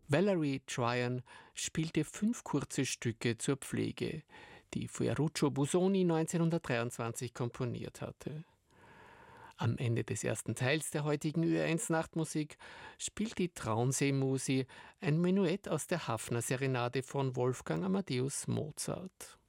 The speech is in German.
Valerie Tryon spielte 5 kurze Stücke zur Pflege, die Ferruccio Busoni 1923 komponiert hatte. Am Ende des ersten Teils der heutigen Ö1 Nachtmusik spielt die Traunsee-Musi ein Menuett aus der Haffner-Serenade von Wolfgang Amadeus Mozart.